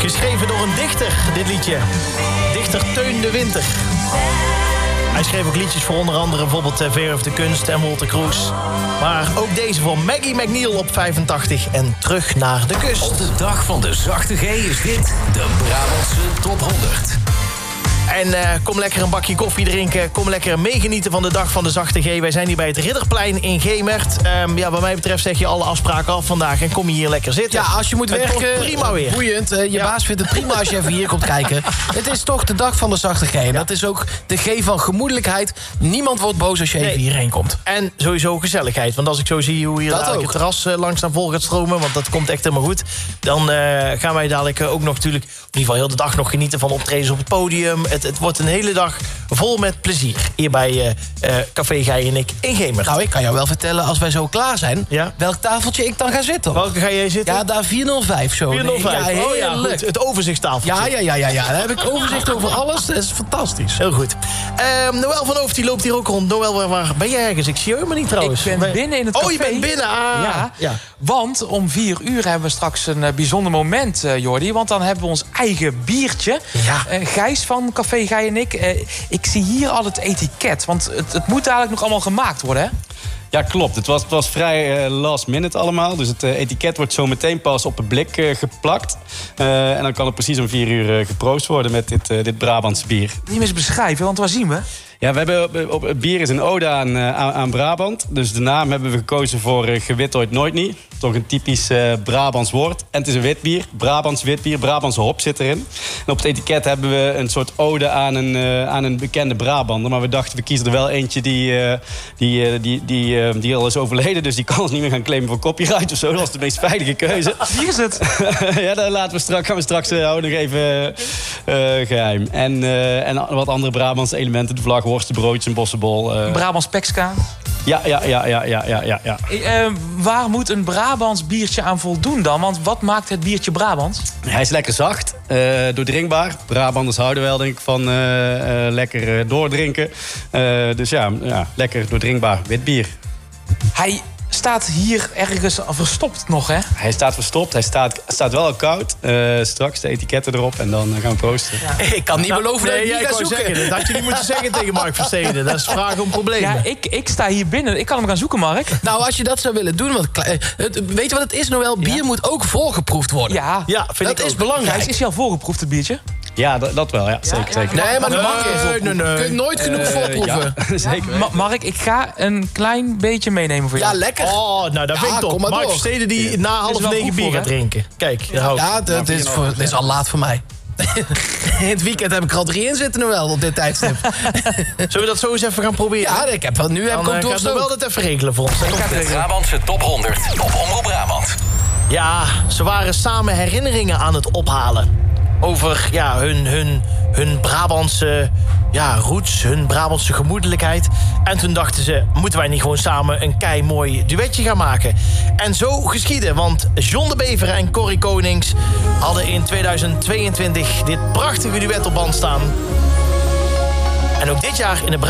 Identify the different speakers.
Speaker 1: Geschreven door een dichter, dit liedje. Dichter Teun de Winter. Hij schreef ook liedjes voor onder andere bijvoorbeeld Veer of de Kunst en Walter Kroes. Maar ook deze voor Maggie McNeil op 85 en Terug naar de Kust.
Speaker 2: Op de dag van de zachte G is dit de Brabantse Top 100.
Speaker 1: En kom lekker een bakje koffie drinken. Kom lekker meegenieten van de dag van de zachte G. Wij zijn hier bij het Ridderplein in Gemert. Wat mij betreft zeg je alle afspraken af vandaag en kom je hier lekker zitten.
Speaker 3: Ja, als je moet werken,
Speaker 1: prima weer.
Speaker 3: Boeiend. Je baas vindt het prima als je even hier komt kijken. Het is toch de dag van de zachte G. En dat is ook de G van gemoedelijkheid. Niemand wordt boos als je even hierheen komt.
Speaker 1: En sowieso gezelligheid. Want als ik zo zie hoe hier het terras langzaam vol gaat stromen, want dat komt echt helemaal goed, dan gaan wij dadelijk ook nog natuurlijk, in ieder geval heel de dag nog genieten van optredens op het podium. Het wordt een hele dag vol met plezier. Hier bij Café Gij en ik in Gemert.
Speaker 3: Nou, ik kan jou wel vertellen, als wij zo klaar zijn, welk tafeltje ik dan ga zitten.
Speaker 1: Welke ga jij zitten?
Speaker 3: Ja, daar 405 zo.
Speaker 1: 405.
Speaker 3: Ja,
Speaker 1: goed. Het overzichtstafeltje.
Speaker 3: Ja. Daar heb ik overzicht over alles. Dat is fantastisch.
Speaker 1: Heel goed. Noël van Ooft, die loopt hier ook rond. Noël, waar ben jij ergens? Ik zie je helemaal niet trouwens.
Speaker 4: Ik ben binnen in het café.
Speaker 1: Oh, je bent binnen.
Speaker 4: Ja. Want om 4 uur hebben we straks een bijzonder moment, Jordi. Want dan hebben we ons eigen biertje.
Speaker 1: Ja.
Speaker 4: Gijs van Café Gij en ik. Ik zie hier al het etiket. Want het moet eigenlijk nog allemaal gemaakt worden, hè?
Speaker 5: Ja, klopt. Het was vrij last minute allemaal. Dus het etiket wordt zo meteen pas op het blik geplakt. En dan kan het precies om 4 uur geproost worden met dit Brabantse bier.
Speaker 4: Niet meer eens beschrijven, want waar zien we?
Speaker 5: Ja, we hebben het bier is een ode aan Brabant. Dus de naam hebben we gekozen voor gewit ooit nooit niet. Toch een typisch Brabants woord. En het is een wit bier, Brabants wit bier, Brabantse hop zit erin. En op het etiket hebben we een soort ode aan een bekende Brabander. Maar we dachten, we kiezen er wel eentje die al is overleden. Dus die kan ons niet meer gaan claimen voor copyright of zo. Dat was de meest veilige keuze.
Speaker 4: Wie is het?
Speaker 5: Ja, dat gaan we straks nog even geheim. En wat andere Brabantse elementen, de vlag, worstenbroodjes, een bossenbol.
Speaker 4: Brabants pekska.
Speaker 5: Ja.
Speaker 4: Waar moet een Brabants biertje aan voldoen dan? Want wat maakt het biertje Brabants?
Speaker 5: Hij is lekker zacht, doordrinkbaar. Brabanders houden wel, denk ik, van lekker doordrinken. Dus ja, lekker doordrinkbaar wit bier.
Speaker 4: Hij staat hier ergens verstopt nog, hè?
Speaker 5: Hij staat verstopt, hij staat wel al koud. Straks de etiketten erop en dan gaan we proosten.
Speaker 3: Ja. Ik kan niet beloven dat ik niet ga zoeken.
Speaker 1: Zeggen, dat had je niet moeten zeggen tegen Mark Versteden. Dat is vragen om problemen.
Speaker 4: Ja, ik sta hier binnen. Ik kan hem gaan zoeken, Mark.
Speaker 3: Nou, als je dat zou willen doen, want weet je wat het is, Noël? Bier moet ook voorgeproefd worden.
Speaker 4: Ja,
Speaker 3: dat is belangrijk.
Speaker 4: Is hij al voorgeproefd, het biertje?
Speaker 5: Ja, dat wel, ja. Zeker.
Speaker 3: Nee, maar dat mag je. Je kunt nooit genoeg voorproeven.
Speaker 5: Ja, zeker.
Speaker 4: Mark, ik ga een klein beetje meenemen voor jou.
Speaker 3: Ja, lekker.
Speaker 1: Oh, nou, dat vind ik top. Mark Versteden die na 8:30 bier gaat drinken. Kijk, daar hou ik.
Speaker 3: Ja, het is al laat voor mij. In het weekend heb ik er al 3 in zitten, Noël, op dit tijdstip.
Speaker 1: Zullen we dat zo eens even gaan proberen?
Speaker 3: Ja, ik heb wel nu.
Speaker 1: Dan gaat Noël dat even regelen voor ons.
Speaker 2: De Brabantse Top 100 op Omroep Brabant.
Speaker 1: Ja, ze waren samen herinneringen aan het ophalen. Over hun Brabantse roots, hun Brabantse gemoedelijkheid. En toen dachten ze, moeten wij niet gewoon samen een keimooi duetje gaan maken? En zo geschiedde, want John de Bever en Corrie Konings hadden in 2022 dit prachtige duet op band staan. En ook dit jaar in de